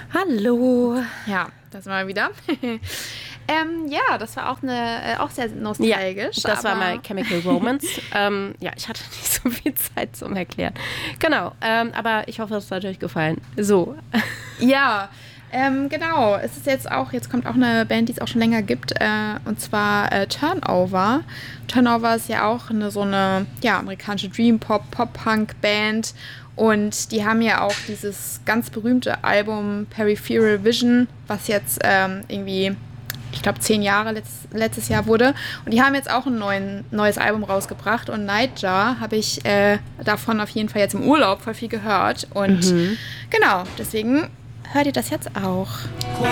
Hallo. Ja, da sind wir wieder. Ja, das war auch sehr nostalgisch. Ja, das war My Chemical Romance. Ja, ich hatte nicht so viel Zeit zum Erklären. Genau, aber ich hoffe, es hat euch gefallen. So. Ja, genau. Es ist jetzt kommt auch eine Band, die es auch schon länger gibt, und zwar Turnover. Turnover ist ja auch so eine amerikanische Dream-Pop-Punk-Band. Und die haben ja auch dieses ganz berühmte Album Peripheral Vision, was jetzt irgendwie, ich glaube, 10 Jahre letztes Jahr wurde. Und die haben jetzt auch ein neues Album rausgebracht. Und Nightjar habe ich davon auf jeden Fall jetzt im Urlaub voll viel gehört. Und genau, deswegen hört ihr das jetzt auch.